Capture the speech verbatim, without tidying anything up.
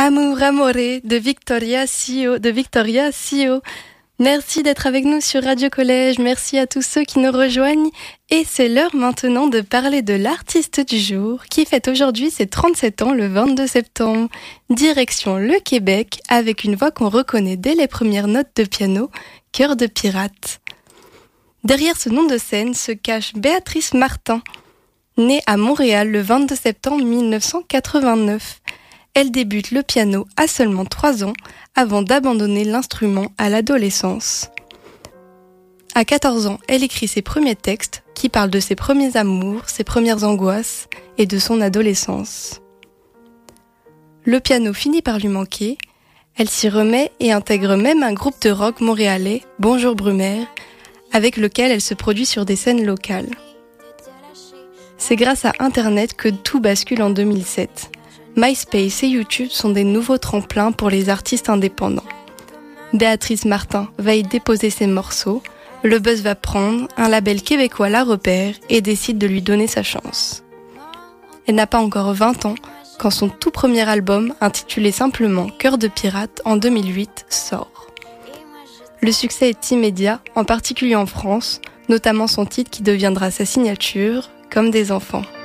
Amour Amore de Victoria Sio, de Victoria Sio. Merci d'être avec nous sur Radio Collège, merci à tous ceux qui nous rejoignent et c'est l'heure maintenant de parler de l'artiste du jour qui fête aujourd'hui ses trente-sept ans le vingt-deux septembre. Direction le Québec avec une voix qu'on reconnaît dès les premières notes de piano, Cœur de pirate. Derrière ce nom de scène se cache Béatrice Martin, née à Montréal le vingt-deux septembre mille neuf cent quatre-vingt-neuf. Elle débute le piano à seulement trois ans avant d'abandonner l'instrument à l'adolescence. À quatorze ans, elle écrit ses premiers textes qui parlent de ses premiers amours, ses premières angoisses et de son adolescence. Le piano finit par lui manquer, elle s'y remet et intègre même un groupe de rock montréalais, Bonjour Brumaire, avec lequel elle se produit sur des scènes locales. C'est grâce à Internet que tout bascule en deux mille sept. MySpace et YouTube sont des nouveaux tremplins pour les artistes indépendants. Béatrice Martin va y déposer ses morceaux, le buzz va prendre, un label québécois la repère et décide de lui donner sa chance. Elle n'a pas encore vingt ans quand son tout premier album, intitulé simplement Cœur de pirate en deux mille huit, sort. Le succès est immédiat, en particulier en France, notamment son titre qui deviendra sa signature, Comme des enfants.